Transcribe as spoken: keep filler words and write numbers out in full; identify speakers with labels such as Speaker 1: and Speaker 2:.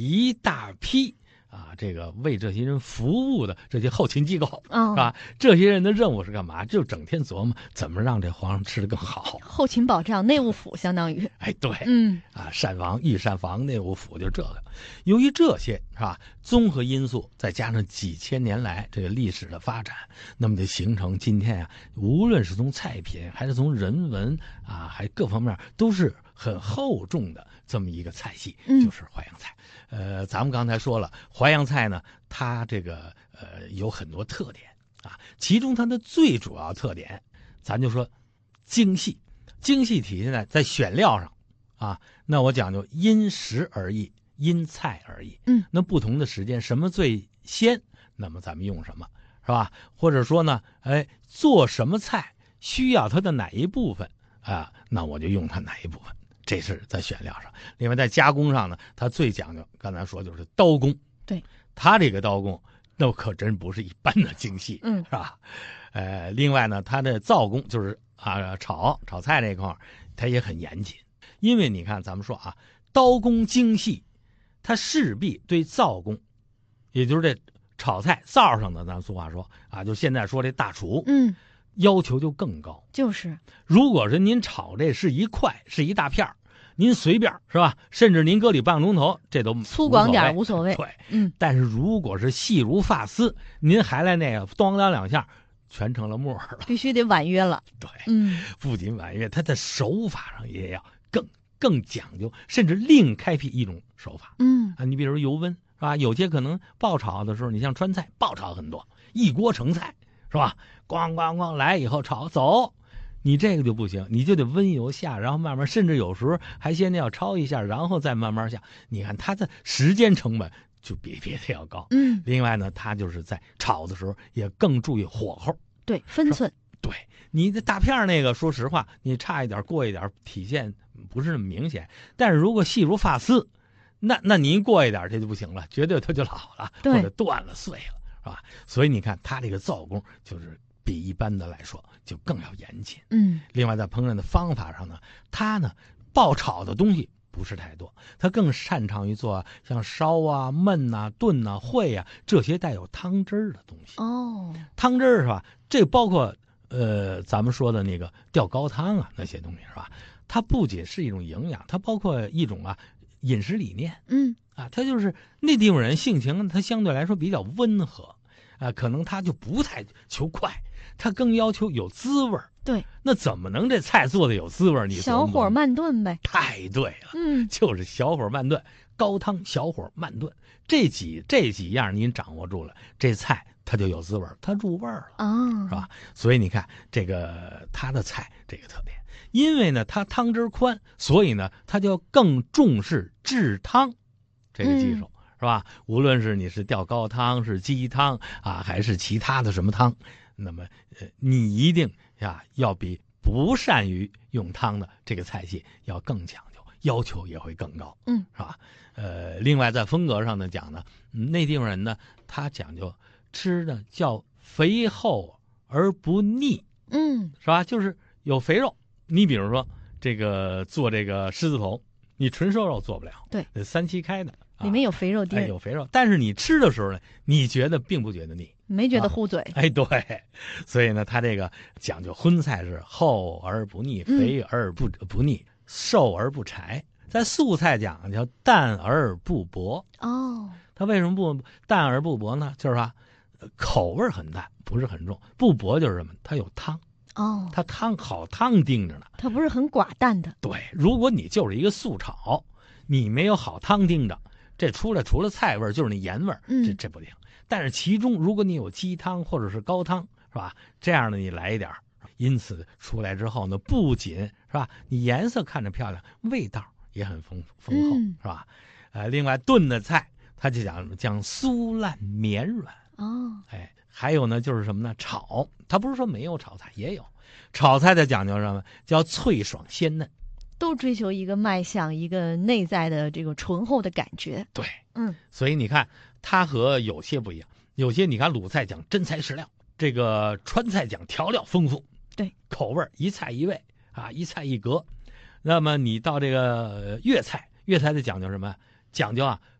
Speaker 1: 一大批啊，这个为这些人服务的这些后勤机构，
Speaker 2: 哦，
Speaker 1: 是吧？这些人的任务是干嘛？就整天琢磨怎么让这皇上吃得更好。
Speaker 2: 后勤保障、内务府相当于，
Speaker 1: 哎，对，
Speaker 2: 嗯
Speaker 1: 啊，膳房、御膳房、内务府就是这个。由于这些是吧，综合因素，再加上几千年来这个历史的发展，那么就形成今天啊，无论是从菜品还是从人文啊，还各方面都是很厚重的这么一个菜系，
Speaker 2: 嗯
Speaker 1: 就是淮扬菜。呃，咱们刚才说了，淮扬菜呢，它这个呃有很多特点啊，其中它的最主要特点，咱就说精细，精细体现在在选料上啊。那我讲究因时而异，因菜而异。
Speaker 2: 嗯，
Speaker 1: 那不同的时间，什么最鲜，那么咱们用什么，是吧？或者说呢，哎，做什么菜需要它的哪一部分啊，那我就用它哪一部分。这是在选料上。另外在加工上呢，它最讲究，刚才说就是刀工。
Speaker 2: 对，
Speaker 1: 它这个刀工那可真不是一般的精细，
Speaker 2: 嗯，
Speaker 1: 是吧？呃，另外呢，它的灶工就是啊，炒炒菜这块儿，它也很严谨。因为你看，咱们说啊，刀工精细，它势必对灶工，也就是这炒菜灶上的，咱俗话说啊，就现在说这大厨，
Speaker 2: 嗯，
Speaker 1: 要求就更高。
Speaker 2: 就是
Speaker 1: 如果是您炒这是一块，是一大片儿，您随便是吧？甚至您搁里半个钟头，这都
Speaker 2: 粗犷点
Speaker 1: 无
Speaker 2: 无所谓。
Speaker 1: 对，
Speaker 2: 嗯，
Speaker 1: 但是如果是细如发丝，您还来那个咣当两下，全成了沫儿了。
Speaker 2: 必须得婉约了。
Speaker 1: 对，
Speaker 2: 嗯，
Speaker 1: 不仅婉约，它的手法上也要更更讲究，甚至另开辟一种手法。
Speaker 2: 嗯
Speaker 1: 啊，你比如油温是吧？有些可能爆炒的时候，你像川菜爆炒很多，一锅成菜是吧？咣咣咣来以后炒走。你这个就不行，你就得温油下，然后慢慢，甚至有时候还先要焯一下，然后再慢慢下。你看它的时间成本就比别的要高。
Speaker 2: 嗯，
Speaker 1: 另外呢，它就是在炒的时候也更注意火候。
Speaker 2: 对，分寸。
Speaker 1: 对，你的大片那个，说实话，你差一点过一点，体现不是那么明显。但是如果细如发丝，那那您过一点这就不行了，绝对它就老了，
Speaker 2: 对
Speaker 1: 或者断了碎了，是吧？所以你看它这个灶工就是比一般的来说就更要严谨。
Speaker 2: 嗯，
Speaker 1: 另外在烹饪的方法上呢，它呢爆炒的东西不是太多，它更擅长于做像烧啊、焖啊、炖啊、烩啊这些带有汤汁儿的东西。
Speaker 2: 哦，
Speaker 1: 汤汁儿是吧？这包括呃咱们说的那个吊高汤啊那些东西是吧？它不仅是一种营养，它包括一种啊饮食理念
Speaker 2: 嗯，
Speaker 1: 啊。它就是那地方人性情，它相对来说比较温和啊，可能他就不太求快，他更要求有滋味儿。
Speaker 2: 对，
Speaker 1: 那怎么能这菜做的有滋味儿？你
Speaker 2: 小火慢炖呗。
Speaker 1: 太对了，
Speaker 2: 嗯，
Speaker 1: 就是小火慢炖，高汤小火慢炖，这几这几样您掌握住了，这菜它就有滋味儿，它入味儿了。
Speaker 2: 啊，
Speaker 1: 是吧？所以你看这个它的菜这个特点，因为呢它汤汁宽，所以呢它就更重视制汤这个技术，
Speaker 2: 嗯、
Speaker 1: 是吧？无论是你是吊高汤、是鸡汤啊，还是其他的什么汤，那么呃你一定呀要比不善于用汤的这个菜系要更讲究，要求也会更高，
Speaker 2: 嗯，
Speaker 1: 是吧？呃，另外在风格上呢讲呢，嗯那地方人呢他讲究吃的叫肥厚而不腻，
Speaker 2: 嗯，
Speaker 1: 是吧？就是有肥肉。你比如说这个做这个狮子头，你纯瘦肉做不了，
Speaker 2: 对，
Speaker 1: 得三七开的，
Speaker 2: 里面有肥肉丁、
Speaker 1: 哎，有肥肉。但是你吃的时候呢，你觉得并不觉得腻，
Speaker 2: 没觉得糊嘴。
Speaker 1: 啊、哎，对。所以呢，他这个讲究荤菜是厚而不腻，肥而不、嗯、不腻，瘦而不柴。在素菜讲叫淡而不薄。
Speaker 2: 哦，
Speaker 1: 它为什么不淡而不薄呢？就是说口味很淡，不是很重。不薄就是什么？它有汤。
Speaker 2: 哦，
Speaker 1: 它汤好汤盯着呢，
Speaker 2: 它不是很寡淡的。
Speaker 1: 对，如果你就是一个素炒，你没有好汤盯着，这出来除了菜味就是那盐味，
Speaker 2: 嗯，
Speaker 1: 这这不行。但是其中如果你有鸡汤或者是高汤，是吧？这样的你来一点，因此出来之后呢，不仅是吧，你颜色看着漂亮，味道也很丰丰厚，
Speaker 2: 嗯、
Speaker 1: 是吧？呃，另外炖的菜，它就讲讲酥烂绵软。
Speaker 2: 哦，
Speaker 1: 哎。还有呢，就是什么呢？炒，它不是说没有炒菜，也有炒菜的讲究什么？叫脆爽鲜嫩，
Speaker 2: 都追求一个卖相，一个内在的这个醇厚的感觉。
Speaker 1: 对，
Speaker 2: 嗯，
Speaker 1: 所以你看，它和有些不一样，有些你看鲁菜讲真材实料，这个川菜讲调料丰富，
Speaker 2: 对，
Speaker 1: 口味一菜一味啊，一菜一格。那么你到这个粤菜，粤菜的讲究什么？讲究啊，